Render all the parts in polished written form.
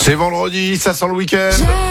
C'est vendredi, ça sent le week-end.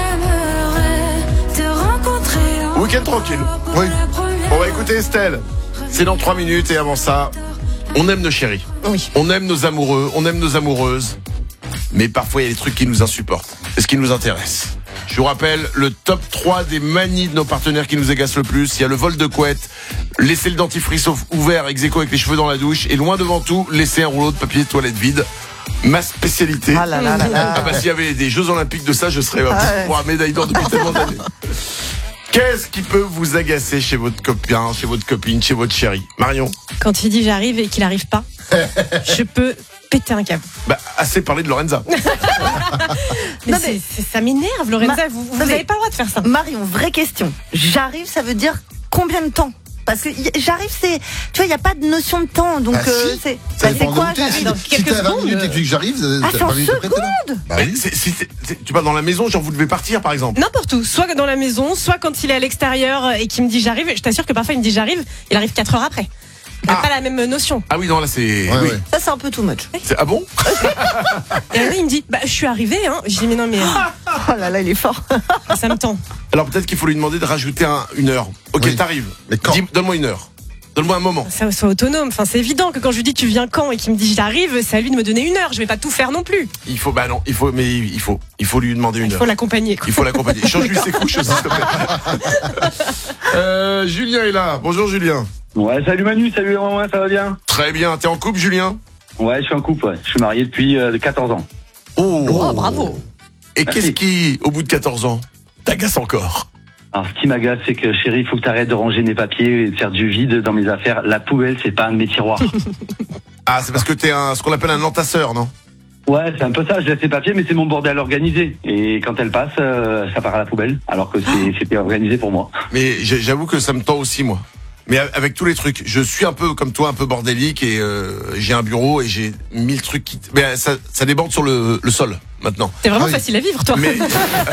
Week-end tranquille. Oui. On va écouter Estelle. C'est dans 3 minutes et avant ça, on aime nos chéris. Oui. On aime nos amoureux, on aime nos amoureuses. Mais parfois, il y a des trucs qui nous insupportent. Et ce qui nous intéresse. Je vous rappelle le top 3 des manies de nos partenaires qui nous agacent le plus. Il y a le vol de couette, laisser le dentifrice ouvert ex aequo avec les cheveux dans la douche. Et loin devant tout, laisser un rouleau de papier de toilette vide. Ma spécialité. Ah là là là là. Ah bah s'il y avait des Jeux Olympiques de ça, je serais pour un médaille d'or depuis tellement d'années. Qu'est-ce qui peut vous agacer chez votre copain, chez votre copine, chez votre chérie? Marion? Quand il dit j'arrive et qu'il n'arrive pas, je peux péter un câble. Bah, assez parlé de Lorenza. Mais ça m'énerve, Lorenza. Vous n'avez pas le droit de faire ça. Marion, vraie question. J'arrive, ça veut dire combien de temps? Parce que j'arrive, c'est, tu vois, il n'y a pas de notion de temps, donc si. c'est quoi? j'arrive dans Si quelques t'es à 20 secondes. minutes et que j'arrive, c'est en secondes. Bah oui. Tu vas dans la maison, genre vous devez partir par exemple. N'importe où, soit dans la maison, soit quand il est à l'extérieur et qu'il me dit j'arrive. Je t'assure que parfois il me dit j'arrive, il arrive 4 heures après. Il n'a pas la même notion. Ah oui, non, là c'est. Ouais, oui. ouais. Ça, c'est un peu too much. Ah bon? Et là il me dit je suis arrivé, hein. Je dis mais non, mais Oh là là, il est fort. ça me tend. Alors peut-être qu'il faut lui demander de rajouter une heure. Ok, Oui. t'arrives. Mais quand? Donne-moi une heure. Donne-moi un moment. Ça soit autonome. Enfin, c'est évident que quand je lui dis tu viens quand et qu'il me dit j'arrive, c'est à lui de me donner une heure. Je vais pas tout faire non plus. Il faut lui demander une Il heure. faut l'accompagner. Il faut l'accompagner. Change-lui ses couches aussi, s'il te plaît. Julien est là. Bonjour Julien. Ouais, salut Manu, salut Romain, ça va bien? Très bien. T'es en couple, Julien? Ouais, je suis en couple, ouais. Je suis marié depuis 14 ans. Oh, bravo. Et Merci. qu'est-ce qui, au bout de 14 ans, t'agace encore? Alors, ce qui m'agace, c'est que chérie, il faut que t'arrêtes de ranger mes papiers et de faire du vide dans mes affaires. La poubelle, c'est pas un de mes tiroirs. Ah, c'est parce que t'es ce qu'on appelle un entasseur, non? Ouais, c'est un peu ça, je laisse les papiers, mais c'est mon bordel organisé. Et quand elle passe, ça part à la poubelle, alors que c'était organisé pour moi. Mais j'avoue que ça me tend aussi, moi. Mais avec tous les trucs, je suis un peu comme toi, un peu bordélique et j'ai un bureau et j'ai 1000 trucs qui. Mais ça déborde sur le sol maintenant. C'est vraiment Ah oui. facile à vivre, toi. Mais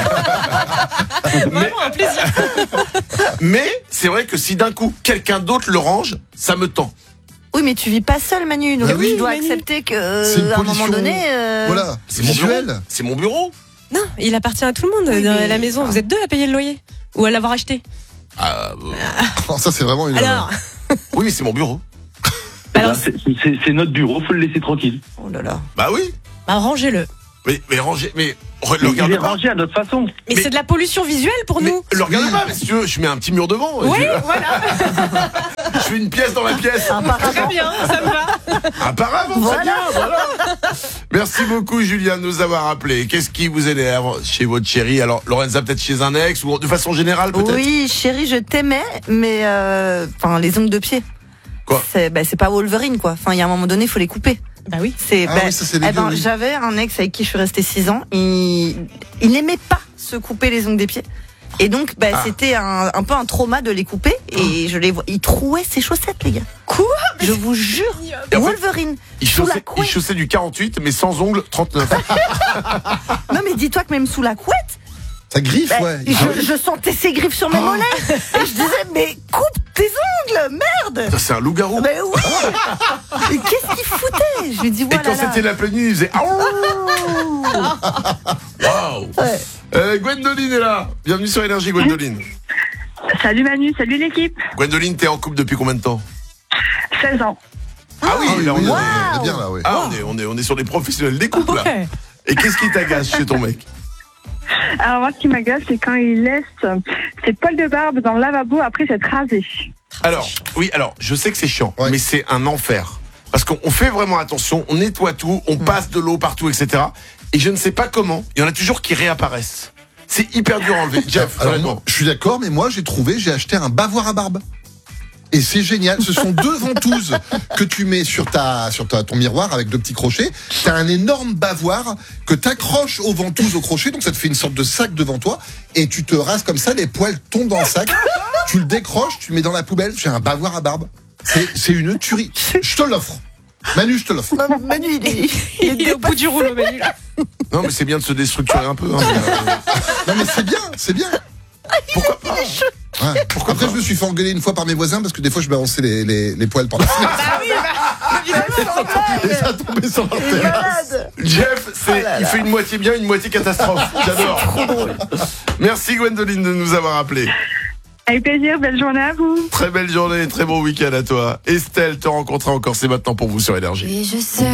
Vraiment un plaisir. mais c'est vrai que si d'un coup quelqu'un d'autre le range, ça me tend. Oui, mais tu vis pas seul, Manu, donc Bah oui, tu dois Manu. accepter que, C'est une à un moment pollution. donné, Voilà, c'est mon bureau. visuel. C'est mon bureau. Non, il appartient à tout le monde Oui, dans mais- la maison. Vous êtes deux à payer le loyer ou à l'avoir acheté. Ah, Oh, ça, c'est vraiment une. Alors, oui, mais c'est mon bureau. alors C'est notre bureau, faut le laisser tranquille. oh là là. Bah oui. rangez-le. Mais ranger, mais le Il regarde est pas. rangé à notre façon. Mais c'est de la pollution visuelle pour Mais nous. le regarde pas. Mais si tu veux, je mets un petit mur devant. Oui, voilà. Je fais une pièce dans la pièce. Très bien, ça me va. Un paravent, très bien, voilà. Merci beaucoup, Julien, de nous avoir appelé. Qu'est-ce qui vous énerve chez votre chérie? Alors, Lorenza, peut-être chez un ex, ou de façon générale, peut-être? Oui, chérie, je t'aimais, mais les ongles de pied. Quoi? C'est pas Wolverine, quoi. Enfin, il y a un moment donné, il faut les couper. Bah oui. C'est, Ah oui, ça, c'est dégueu, oui. J'avais un ex avec qui je suis restée 6 ans. Il n'aimait pas se couper les ongles des pieds. Et donc, c'était un peu un trauma de les couper. Et je les vois. Il trouait ses chaussettes, les gars. Quoi? Je vous jure. Et en fait, Wolverine. Il Sous la chaussait, couette. du 48, mais sans ongles, 39. Non, mais dis-toi que même sous la couette, Ça griffe, ouais. je sentais ses griffes sur mes mollets. Et je disais, mais coupe tes ongles, merde. C'est un loup-garou. Mais oui. Et qu'est-ce qu'il foutait? Je lui dis, Et voilà. quand c'était la pleine nuit, il faisait Waouh. Gwendoline est là. Bienvenue sur Énergie, Gwendoline. Salut Manu, salut l'équipe. Gwendoline, t'es en couple depuis combien de temps? 16 ans. Ah oui, là, on est, on est bien là, ouais. on est sur les professionnels des couples, là. Ouais. Et qu'est-ce qui t'agace chez ton mec? Alors moi ce qui m'agace c'est quand il laisse ses poils de barbe dans le lavabo après s'être rasé. Alors, je sais que c'est chiant, Ouais. mais c'est un enfer. Parce qu'on fait vraiment attention, on nettoie tout, on passe de l'eau partout, etc. Et je ne sais pas comment, il y en a toujours qui réapparaissent. C'est hyper dur à enlever. Jeff, Alors, honnêtement. moi, je suis d'accord, mais moi, j'ai acheté un bavoir à barbe. Et c'est génial. Ce sont 2 ventouses que tu mets sur ton miroir avec 2 petits crochets. T'as un énorme bavoir que t'accroches aux ventouses au crochet. Donc ça te fait une sorte de sac devant toi. Et tu te rases comme ça, les poils tombent dans le sac. Tu le décroches, tu le mets dans la poubelle. J'ai un bavoir à barbe. C'est une tuerie. Je te l'offre. Manu, je te l'offre. Manu, Il est au bout du rouleau, Manu. Non, mais c'est bien de se déstructurer un peu. Hein. Non mais c'est bien, c'est bien. Pourquoi pas? Ouais. Après, je me suis fait engueuler une fois par mes voisins parce que des fois, je balançais les poils par la fenêtre. Bah oui, Et ça a tombé sur leur tête. Malade. Jeff, il fait une moitié bien, une moitié catastrophe. J'adore. Trop drôle. Merci Gwendoline de nous avoir appelés. Avec plaisir, belle journée à vous. Très belle journée, très bon week-end à toi. Estelle te rencontrer encore, c'est maintenant pour vous sur Énergie. Et je sais